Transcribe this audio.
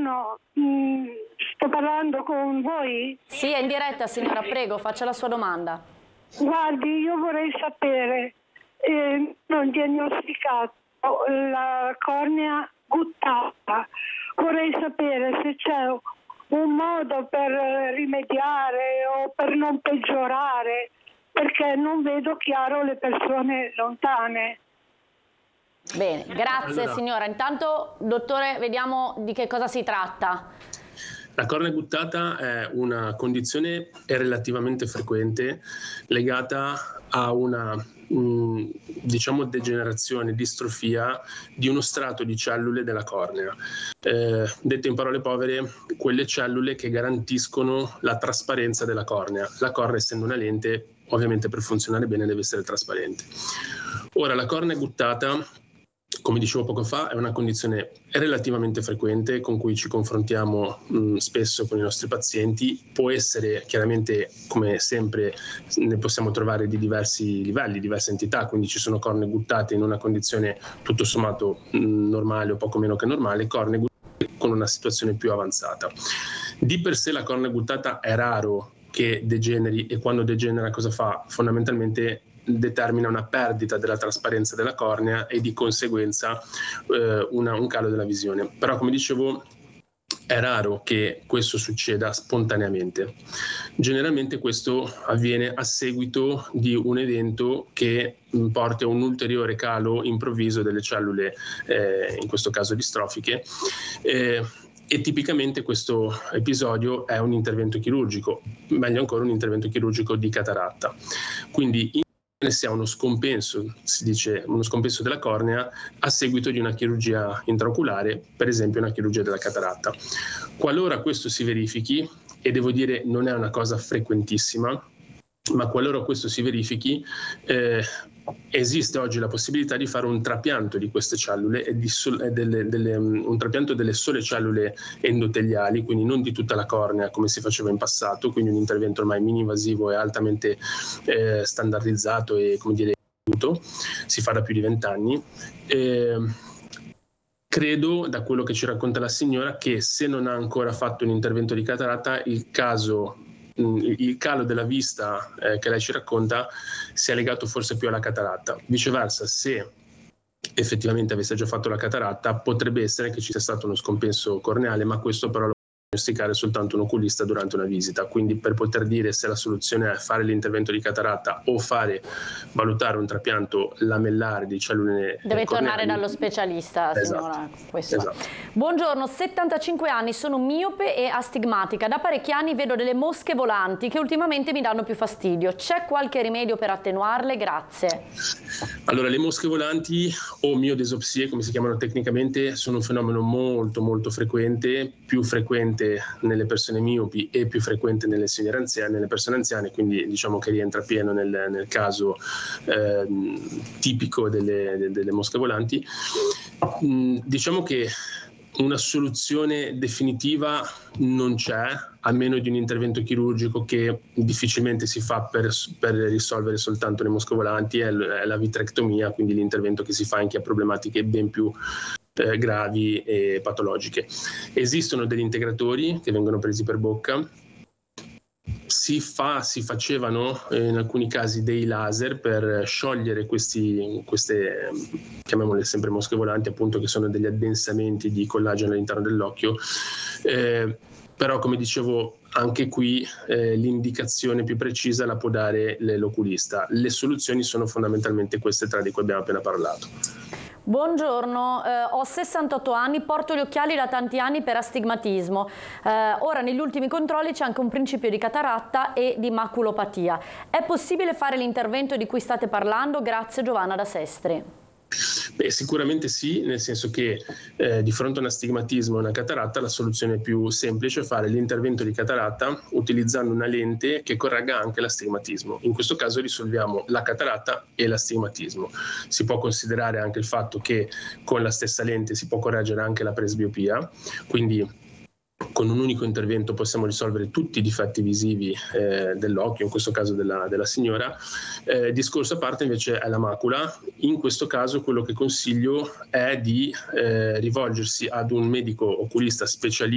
buongiorno, sto parlando con voi? Sì, è in diretta signora, prego, faccia la sua domanda. Guardi, io vorrei sapere, non diagnosticato la cornea guttata, vorrei sapere se c'è un modo per rimediare o per non peggiorare, perché non vedo chiaro le persone lontane. Bene, grazie signora. Intanto, dottore, vediamo di che cosa si tratta. La cornea guttata è una condizione relativamente frequente legata a una degenerazione, distrofia di uno strato di cellule della cornea. Detto in parole povere, quelle cellule che garantiscono la trasparenza della cornea. La cornea, essendo una lente, ovviamente per funzionare bene deve essere trasparente. Ora, la cornea guttata, come dicevo poco fa, è una condizione relativamente frequente con cui ci confrontiamo spesso con i nostri pazienti. Può essere chiaramente, come sempre, ne possiamo trovare di diversi livelli, diverse entità, quindi ci sono cornee guttate in una condizione tutto sommato normale o poco meno che normale, cornee guttate con una situazione più avanzata. Di per sé la cornea guttata è raro che degeneri, e quando degenera cosa fa? Fondamentalmente determina una perdita della trasparenza della cornea e di conseguenza un calo della visione. Però, come dicevo, è raro che questo succeda spontaneamente. Generalmente questo avviene a seguito di un evento che porti a un ulteriore calo improvviso delle cellule, in questo caso distrofiche, e tipicamente questo episodio è un intervento chirurgico, meglio ancora un intervento chirurgico di cataratta. Quindi si ha uno scompenso, si dice uno scompenso della cornea a seguito di una chirurgia intraoculare, per esempio una chirurgia della cataratta. Qualora questo si verifichi, e devo dire non è una cosa frequentissima, ma qualora questo si verifichi, esiste oggi la possibilità di fare un trapianto di queste cellule e un trapianto delle sole cellule endoteliali, quindi non di tutta la cornea come si faceva in passato, quindi un intervento ormai mini-invasivo e altamente standardizzato e, come dire, si fa da più di 20 anni. Credo, da quello che ci racconta la signora, che se non ha ancora fatto un intervento di cataratta, il calo della vista che lei ci racconta sia legato forse più alla cataratta. Viceversa, se effettivamente avesse già fatto la cataratta, potrebbe essere che ci sia stato uno scompenso corneale, ma questo però lo può diagnosticare soltanto un oculista durante una visita. Quindi, per poter dire se la soluzione è fare l'intervento di cataratta o valutare un trapianto lamellare di cellule deve corneali, tornare dallo specialista, signora. Esatto. Buongiorno, 75 anni, sono miope e astigmatica. Da parecchi anni vedo delle mosche volanti che ultimamente mi danno più fastidio. C'è qualche rimedio per attenuarle? Grazie. Allora, le mosche volanti o miodesopsie, come si chiamano tecnicamente, sono un fenomeno molto molto frequente, più frequente nelle persone miopi e più frequente nelle signore anziane, nelle persone anziane, quindi diciamo che rientra pieno nel caso tipico delle mosche volanti. Diciamo che una soluzione definitiva non c'è, a meno di un intervento chirurgico che difficilmente si fa per risolvere soltanto le mosche volanti, è la vitrectomia, quindi l'intervento che si fa in chi ha problematiche ben più gravi e patologiche. Esistono degli integratori che vengono presi per bocca. Si facevano in alcuni casi dei laser per sciogliere queste, chiamiamole sempre mosche volanti, appunto, che sono degli addensamenti di collagene all'interno dell'occhio. Però, come dicevo, anche qui l'indicazione più precisa la può dare l'oculista. Le soluzioni sono fondamentalmente queste tre di cui abbiamo appena parlato. Buongiorno, ho 68 anni, porto gli occhiali da tanti anni per astigmatismo. Ora negli ultimi controlli c'è anche un principio di cataratta e di maculopatia. È possibile fare l'intervento di cui state parlando? Grazie, Giovanna da Sestri. Beh, sicuramente sì, nel senso che di fronte a un astigmatismo e una cataratta la soluzione più semplice è fare l'intervento di cataratta utilizzando una lente che corregga anche l'astigmatismo. In questo caso risolviamo la cataratta e l'astigmatismo. Si può considerare anche il fatto che con la stessa lente si può correggere anche la presbiopia, quindi con un unico intervento possiamo risolvere tutti i difetti visivi dell'occhio, in questo caso della signora. Discorso a parte invece è la macula. In questo caso quello che consiglio è di rivolgersi ad un medico oculista specialista